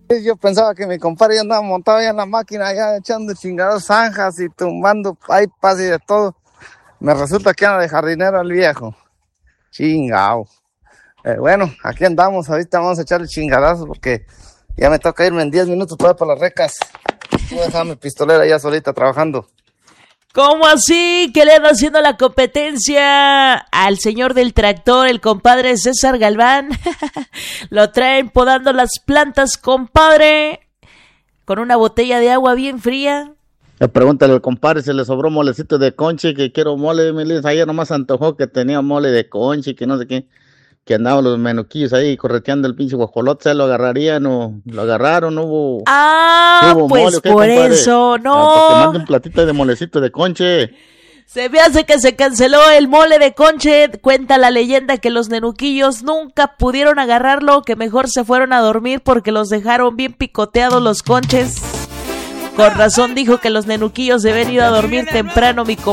Yo pensaba que mi compadre ya andaba montado ya en la máquina, ya echando chingados zanjas y tumbando iPads y de todo. Me resulta que anda de jardinero el viejo. Chingao. Bueno, aquí andamos, ahorita vamos a echarle chingadazos porque ya me toca irme en 10 minutos para las recas. Voy a dejar mi pistolera ya solita trabajando. ¿Cómo así? ¿Qué le anda haciendo la competencia al señor del tractor, el compadre César Galván? Lo traen podando las plantas, compadre, con una botella de agua bien fría. Pregúntale al compadre si le sobró molecito de conche, que quiero mole, ayer nomás antojó que tenía mole de conche, que no sé qué, que andaban los menuquillos ahí correteando el pinche guajolote, ¿se lo agarrarían o lo agarraron? No hubo... ¿no hubo pues mole, ¿qué, por compadre? Eso, no. Para que mande un platito de molecito de conche. Se me hace que se canceló el mole de conche. Cuenta la leyenda que los nenuquillos nunca pudieron agarrarlo, que mejor se fueron a dormir porque los dejaron bien picoteados los conches. Con razón dijo que los nenuquillos deben ir a dormir temprano, mi compadre.